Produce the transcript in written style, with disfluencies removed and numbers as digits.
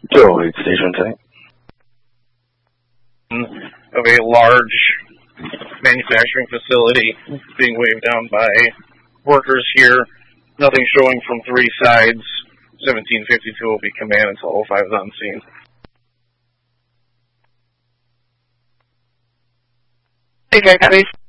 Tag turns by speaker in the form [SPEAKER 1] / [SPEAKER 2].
[SPEAKER 1] 208 station tank.
[SPEAKER 2] Of a large manufacturing facility being waved down by workers here. Nothing showing from three sides. 1752 will be command until 05 is on scene.
[SPEAKER 3] Okay, copies.